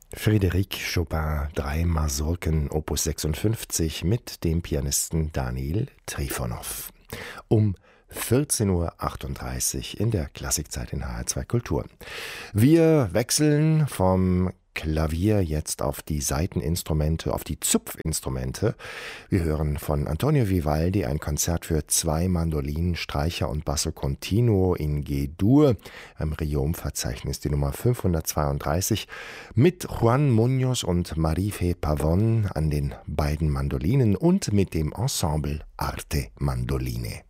Frédéric Chopin, 3 Masurken, Opus 56 mit dem Pianisten Daniil Trifonow. Um 14:38 Uhr in der Klassikzeit in HR2 Kultur. Wir wechseln vom Klavier jetzt auf die Saiteninstrumente, auf die Zupfinstrumente. Wir hören von Antonio Vivaldi ein Konzert für 2 Mandolinen, Streicher und Basso Continuo in G-Dur, im Riom-Verzeichnis die Nummer 532, mit Juan Muñoz und Marife Pavón an den beiden Mandolinen und mit dem Ensemble Arte Mandoline.